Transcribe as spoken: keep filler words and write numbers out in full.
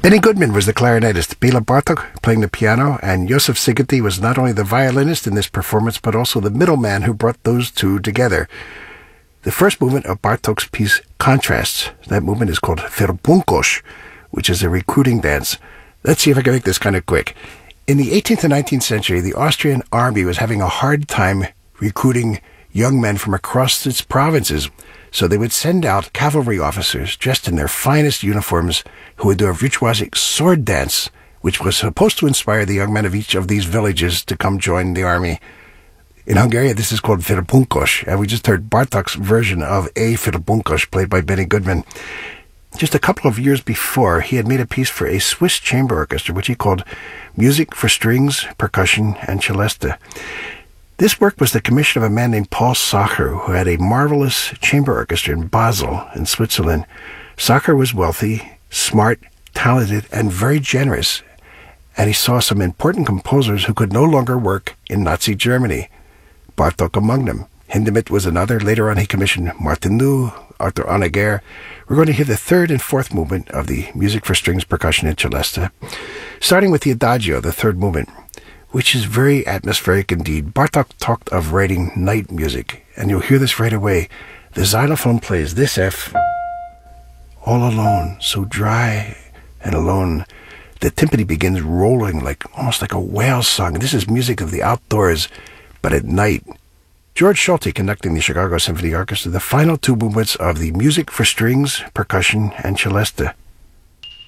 Benny Goodman was the clarinetist, Bela Bartok playing the piano, and Josef Sigeti was not only the violinist in this performance, but also the middleman who brought those two together. The first movement of Bartok's piece Contrasts, that movement is called Verbunkos, which is a recruiting dance. Let's see if I can make this kind of quick. In the eighteenth and nineteenth century, the Austrian army was having a hard time recruiting young men from across its provinces. So they would send out cavalry officers dressed in their finest uniforms who would do a virtuosic sword dance, which was supposed to inspire the young men of each of these villages to come join the army. In Hungary, this is called Verbunkos, and we just heard Bartok's version of A Verbunkos, played by Benny Goodman. Just a couple of years before, he had made a piece for a Swiss chamber orchestra, which he called Music for Strings, Percussion, and Celesta. This work was the commission of a man named Paul Sacher, who had a marvelous chamber orchestra in Basel, in Switzerland. Sacher was wealthy, smart, talented, and very generous, and he saw some important composers who could no longer work in Nazi Germany, Bartok among them. Hindemith was another. Later on, he commissioned Martinu, Arthur Honegger. We're going to hear the third and fourth movement of the Music for Strings, Percussion, and Celesta, starting with the Adagio, the third movement, which is very atmospheric indeed. Bartok talked of writing night music, and you'll hear this right away. The xylophone plays this F, all alone, so dry and alone. The timpani begins rolling like almost like a whale song. This is music of the outdoors, but at night. George Schulte conducting the Chicago Symphony Orchestra, the final two movements of the Music for Strings, Percussion, and Celesta.